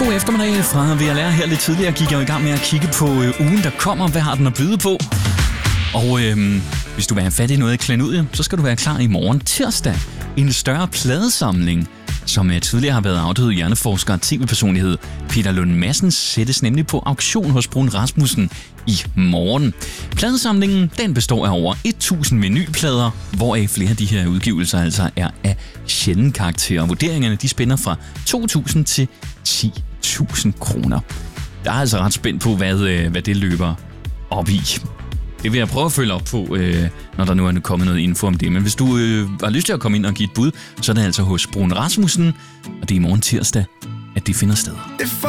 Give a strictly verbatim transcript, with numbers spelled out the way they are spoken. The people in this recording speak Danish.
God eftermiddag fra V L R. Her lidt tidligere gik jeg i gang med at kigge på øh, ugen, der kommer. Hvad har den at byde på? Og øhm, hvis du vil have fat i noget klenudie, så skal du være klar i morgen tirsdag. En større pladesamling, som tidligere har været afdøde hjerneforsker og tv-personlighed Peter Lund Madsen, sættes nemlig på auktion hos Bruun Rasmussen i morgen. Pladesamlingen den består af over tusind vinylplader, hvoraf flere af de her udgivelser altså er af sjælden karakter. Vurderingerne de spænder fra to tusind til ti tusind kroner. Jeg er altså ret spændt på, hvad, hvad det løber op i. Det vil jeg prøve at følge op på, øh, når der nu er kommet noget info om det. Men hvis du øh, har lyst til at komme ind og give et bud, så er det altså hos Bruun Rasmussen, og det er i morgen tirsdag, at det finder sted.